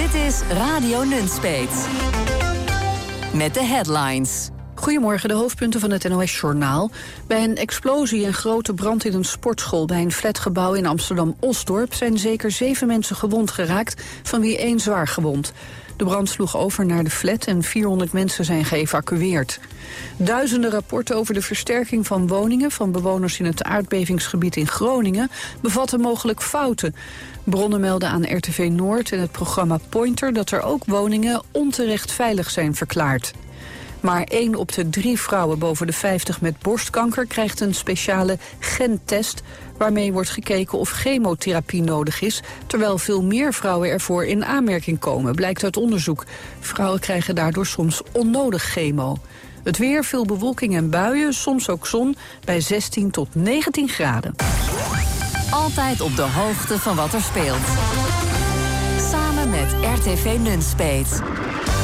Dit is Radio Nunspeet. Met de headlines. Goedemorgen, de hoofdpunten van het NOS-journaal. Bij een explosie en grote brand in een sportschool bij een flatgebouw in Amsterdam-Osdorp zijn zeker 7 mensen gewond geraakt, van wie 1 zwaar gewond. De brand sloeg over naar de flat en 400 mensen zijn geëvacueerd. Duizenden rapporten over de versterking van woningen van bewoners in het aardbevingsgebied in Groningen bevatten mogelijk fouten. Bronnen melden aan RTV Noord en het programma Pointer dat er ook woningen onterecht veilig zijn verklaard. Maar 1 op de 3 vrouwen boven de 50 met borstkanker krijgt een speciale gentest, waarmee wordt gekeken of chemotherapie nodig is, terwijl veel meer vrouwen ervoor in aanmerking komen, blijkt uit onderzoek. Vrouwen krijgen daardoor soms onnodig chemo. Het weer, veel bewolking en buien, soms ook zon, bij 16 tot 19 graden. Altijd op de hoogte van wat er speelt. Samen met RTV Nunspeet.